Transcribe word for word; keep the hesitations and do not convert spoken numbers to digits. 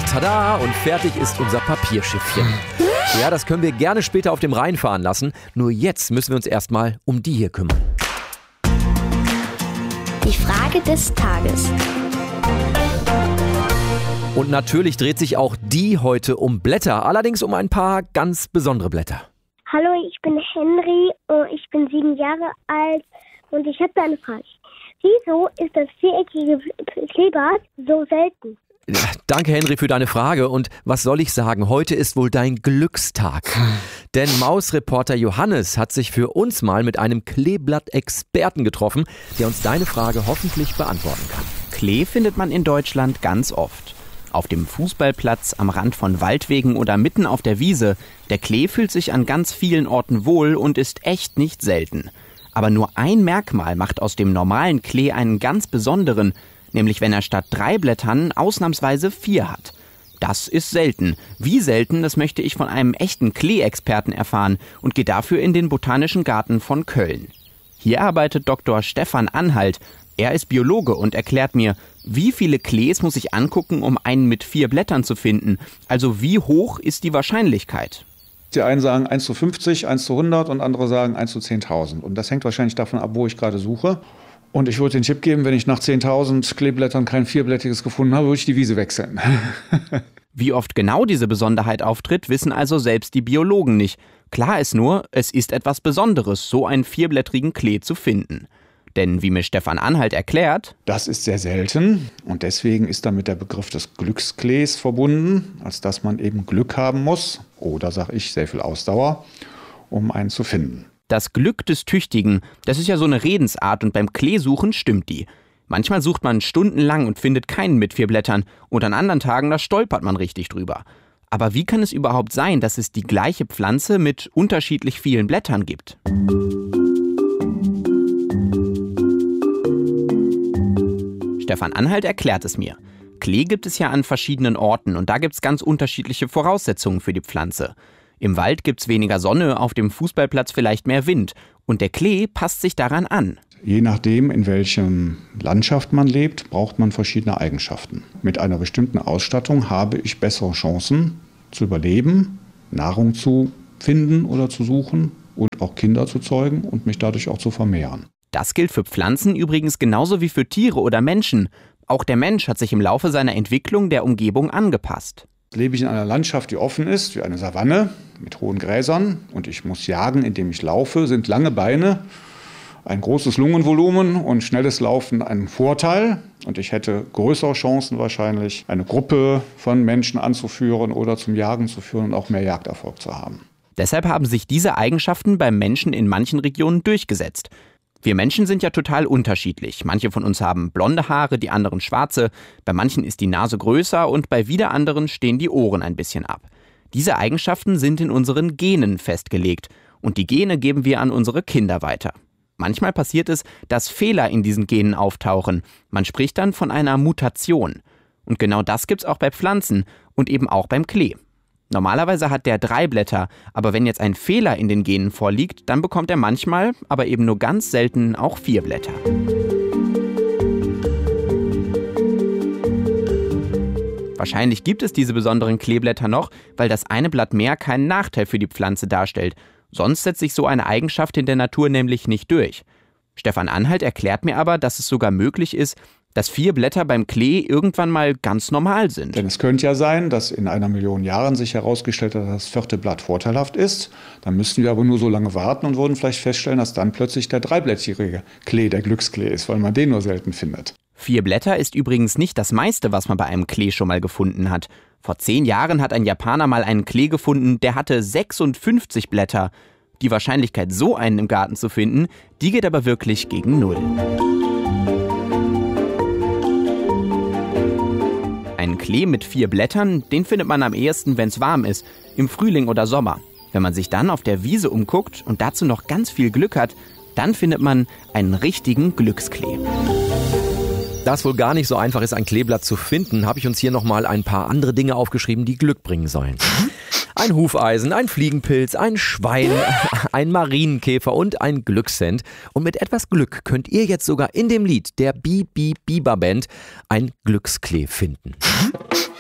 Tada! Und fertig ist unser Papierschiffchen. Ja, das können wir gerne später auf dem Rhein fahren lassen. Nur jetzt müssen wir uns erstmal um die hier kümmern. Die Frage des Tages. Und natürlich dreht sich auch die heute um Blätter. Allerdings um ein paar ganz besondere Blätter. Hallo, ich bin Henry, ich bin sieben Jahre alt und ich habe da eine Frage. Wieso ist das viereckige Kleeblatt so selten? Ja, danke, Henry, für deine Frage. Und was soll ich sagen? Heute ist wohl dein Glückstag. Denn Mausreporter Johannes hat sich für uns mal mit einem Kleeblatt-Experten getroffen, der uns deine Frage hoffentlich beantworten kann. Klee findet man in Deutschland ganz oft. Auf dem Fußballplatz, am Rand von Waldwegen oder mitten auf der Wiese. Der Klee fühlt sich an ganz vielen Orten wohl und ist echt nicht selten. Aber nur ein Merkmal macht aus dem normalen Klee einen ganz besonderen, nämlich wenn er statt drei Blättern ausnahmsweise vier hat. Das ist selten. Wie selten, das möchte ich von einem echten Klee-Experten erfahren und gehe dafür in den Botanischen Garten von Köln. Hier arbeitet Doktor Stefan Anhalt. Er ist Biologe und erklärt mir, wie viele Klees muss ich angucken, um einen mit vier Blättern zu finden? Also wie hoch ist die Wahrscheinlichkeit? Die einen sagen eins zu fünfzig, eins zu hundert und andere sagen eins zu zehntausend. Und das hängt wahrscheinlich davon ab, wo ich gerade suche. Und ich würde den Tipp geben, wenn ich nach zehntausend Kleeblättern kein vierblättiges gefunden habe, würde ich die Wiese wechseln. Wie oft genau diese Besonderheit auftritt, wissen also selbst die Biologen nicht. Klar ist nur, es ist etwas Besonderes, so einen vierblättrigen Klee zu finden. Denn wie mir Stefan Anhalt erklärt, das ist sehr selten und deswegen ist damit der Begriff des Glücksklees verbunden, als dass man eben Glück haben muss oder, sag ich, sehr viel Ausdauer, um einen zu finden. Das Glück des Tüchtigen, das ist ja so eine Redensart und beim Kleesuchen stimmt die. Manchmal sucht man stundenlang und findet keinen mit vier Blättern und an anderen Tagen, da stolpert man richtig drüber. Aber wie kann es überhaupt sein, dass es die gleiche Pflanze mit unterschiedlich vielen Blättern gibt? Stefan Anhalt erklärt es mir. Klee gibt es ja an verschiedenen Orten und da gibt es ganz unterschiedliche Voraussetzungen für die Pflanze. Im Wald gibt es weniger Sonne, auf dem Fußballplatz vielleicht mehr Wind und der Klee passt sich daran an. Je nachdem, in welchem Landschaft man lebt, braucht man verschiedene Eigenschaften. Mit einer bestimmten Ausstattung habe ich bessere Chancen zu überleben, Nahrung zu finden oder zu suchen und auch Kinder zu zeugen und mich dadurch auch zu vermehren. Das gilt für Pflanzen übrigens genauso wie für Tiere oder Menschen. Auch der Mensch hat sich im Laufe seiner Entwicklung der Umgebung angepasst. Lebe ich in einer Landschaft, die offen ist, wie eine Savanne mit hohen Gräsern und ich muss jagen, indem ich laufe, sind lange Beine, ein großes Lungenvolumen und schnelles Laufen ein Vorteil. Und ich hätte größere Chancen wahrscheinlich, eine Gruppe von Menschen anzuführen oder zum Jagen zu führen und auch mehr Jagderfolg zu haben. Deshalb haben sich diese Eigenschaften beim Menschen in manchen Regionen durchgesetzt. Wir Menschen sind ja total unterschiedlich. Manche von uns haben blonde Haare, die anderen schwarze. Bei manchen ist die Nase größer und bei wieder anderen stehen die Ohren ein bisschen ab. Diese Eigenschaften sind in unseren Genen festgelegt und die Gene geben wir an unsere Kinder weiter. Manchmal passiert es, dass Fehler in diesen Genen auftauchen. Man spricht dann von einer Mutation. Und genau das gibt's auch bei Pflanzen und eben auch beim Klee. Normalerweise hat der drei Blätter, aber wenn jetzt ein Fehler in den Genen vorliegt, dann bekommt er manchmal, aber eben nur ganz selten, auch vier Blätter. Wahrscheinlich gibt es diese besonderen Kleeblätter noch, weil das eine Blatt mehr keinen Nachteil für die Pflanze darstellt. Sonst setzt sich so eine Eigenschaft in der Natur nämlich nicht durch. Stefan Anhalt erklärt mir aber, dass es sogar möglich ist, dass vier Blätter beim Klee irgendwann mal ganz normal sind. Denn es könnte ja sein, dass in einer Million Jahren sich herausgestellt hat, dass das vierte Blatt vorteilhaft ist. Dann müssten wir aber nur so lange warten und würden vielleicht feststellen, dass dann plötzlich der dreiblättrige Klee der Glücksklee ist, weil man den nur selten findet. Vier Blätter ist übrigens nicht das meiste, was man bei einem Klee schon mal gefunden hat. Vor zehn Jahren hat ein Japaner mal einen Klee gefunden, der hatte sechsundfünfzig Blätter. Die Wahrscheinlichkeit, so einen im Garten zu finden, die geht aber wirklich gegen Null. Einen Klee mit vier Blättern, den findet man am ehesten, wenn es warm ist, im Frühling oder Sommer. Wenn man sich dann auf der Wiese umguckt und dazu noch ganz viel Glück hat, dann findet man einen richtigen Glücksklee. Da es wohl gar nicht so einfach ist, ein Kleeblatt zu finden, habe ich uns hier nochmal ein paar andere Dinge aufgeschrieben, die Glück bringen sollen. Ein Hufeisen, ein Fliegenpilz, ein Schwein, ein Marienkäfer und ein Glückshand. Und mit etwas Glück könnt ihr jetzt sogar in dem Lied der Bi Bi Biber Band ein Glücksklee finden.